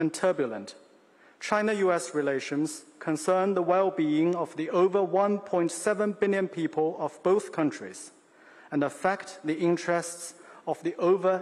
and turbulent. China-US relations concern the well-being of the over 1.7 billion people of both countries and affect the interests of the over